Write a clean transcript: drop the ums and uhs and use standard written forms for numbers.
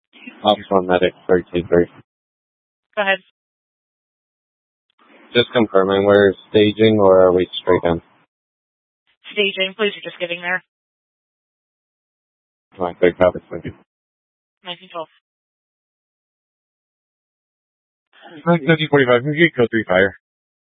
Ops on medic 13-3. Go ahead. Just confirming, we're staging or are we straight in? Staging, please. You're just getting there. My big copy, thank you. 1912. 1945, can you get code 3 fire?